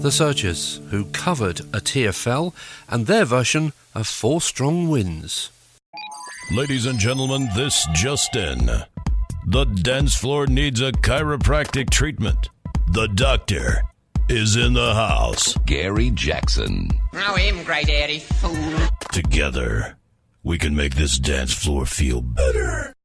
The Searchers, who covered A Tear Fell, and their version of Four Strong Winds. Ladies and gentlemen, this just in. The dance floor needs a chiropractic treatment. The doctor is in the house. Gary Jackson. Oh, him, great hairy fool. Together, we can make this dance floor feel better.